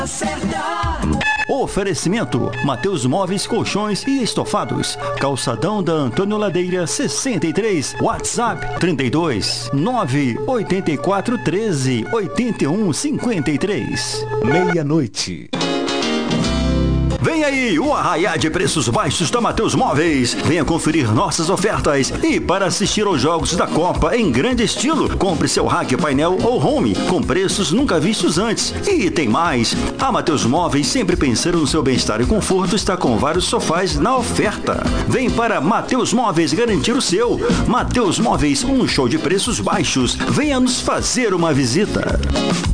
Oferecimento: Mateus Móveis, Colchões e Estofados. Calçadão da Antônio Ladeira 63. WhatsApp 32 984 13 81 53. Meia-noite. Vem aí o arraiá de preços baixos da Mateus Móveis. Venha conferir nossas ofertas e para assistir aos jogos da Copa em grande estilo, compre seu rack, painel ou home com preços nunca vistos antes. E tem mais, a Mateus Móveis, sempre pensando no seu bem-estar e conforto, está com vários sofás na oferta. Vem para Mateus Móveis garantir o seu. Mateus Móveis, um show de preços baixos. Venha nos fazer uma visita.